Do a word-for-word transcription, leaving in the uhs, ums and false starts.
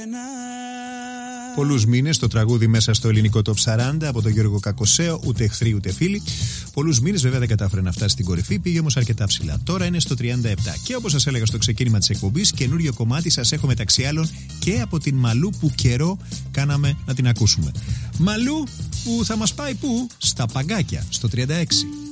Πολλούς μήνες το τραγούδι μέσα στο ελληνικό Top σαράντα από τον Γιώργο Κακοσέο, ούτε εχθροί ούτε φίλοι. Πολλούς μήνες βέβαια δεν κατάφερε να φτάσει στην κορυφή, πήγε όμως αρκετά ψηλά. Τώρα είναι στο τριάντα επτά. Και όπως σας έλεγα στο ξεκίνημα της εκπομπής, καινούριο κομμάτι σας έχω μεταξύ άλλων και από την Μαλού που καιρό κάναμε να την ακούσουμε. Μαλού που θα μας πάει πού? Στα παγκάκια, στο τριάντα έξι.